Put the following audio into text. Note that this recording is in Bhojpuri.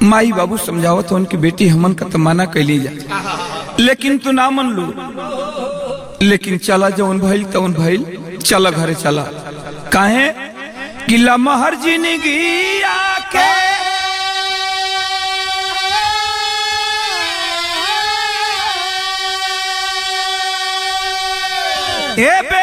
माई बाबू समझावत तो उनकी बेटी हमन का तमाना कैली जा, लेकिन तू ना मन लू। लेकिन चला जौन भइल तौन भइल, चला घरे चला। काहे कि लमहर जिंदगी आके ए